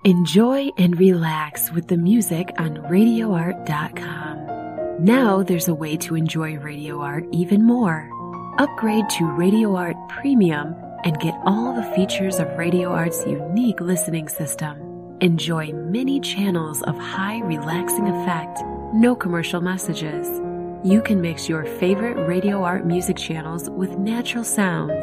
Enjoy and relax with the music on RadioArt.com. Now there's a way to enjoy Radio Art even more. Upgrade to Radio Art Premium and get all the features of Radio Art's unique listening system. Enjoy many channels of high relaxing effect, no commercial messages. You can mix your favorite Radio Art music channels with natural sounds